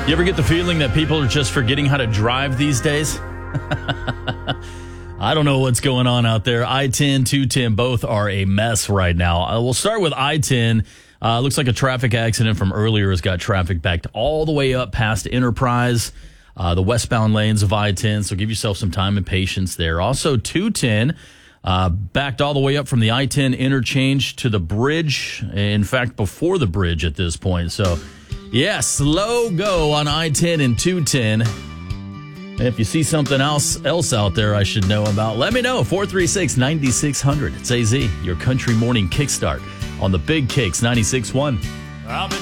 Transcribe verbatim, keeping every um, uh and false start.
You ever get the feeling that people are just forgetting how to drive these days? I don't know what's going on out there. I ten, two ten, both are a mess right now. Uh, we'll start with I ten. Uh, looks like a traffic accident from earlier has got traffic backed all the way up past Enterprise, uh, the westbound lanes of I ten. So give yourself some time and patience there. Also, two ten uh, backed all the way up from the I ten interchange to the bridge. In fact, before the bridge at this point. So, yeah, slow go on I ten and two ten. If you see something else else out there I should know about, let me know. four three six, nine six zero zero. It's A Z, your country morning kickstart on the Big Kicks ninety-six point one.